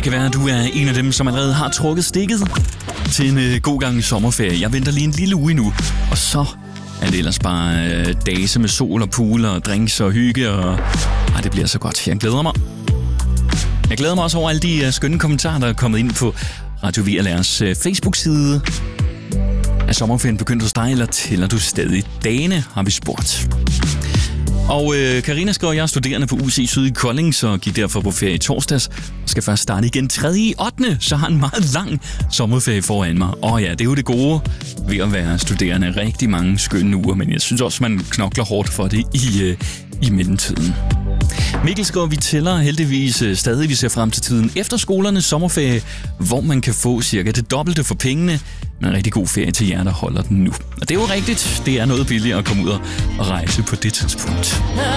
kan være, at du er en af dem, som allerede har trukket stikket til en god gang sommerferie. Jeg venter lige en lille uge nu, og så er det ellers bare dage med sol og pool og drinks og hygge, og det bliver så godt. Jeg glæder mig. Jeg glæder mig også over alle de skønne kommentarer, der er kommet ind på Radio VLR's Facebook-side. Er sommerferien begyndt hos dig, eller tæller du stadig dagene, har vi spurgt. Og Karina skriver, at jeg er studerende på UC Syd i Kolding, så gik derfor på ferie i torsdags og skal først starte igen 3.8. Så har en meget lang sommerferie foran mig. Og ja, det er jo det gode ved at være studerende. Rigtig mange skønne uger, men jeg synes også, man knokler hårdt for det i mellemtiden. Mikkel skriver, vi tæller heldigvis stadig. Vi ser frem til tiden efter skolernes sommerferie, hvor man kan få cirka det dobbelte for pengene. Men en rigtig god ferie til jer, der holder den nu. Og det er jo rigtigt. Det er noget billigere at komme ud og rejse på det tidspunkt.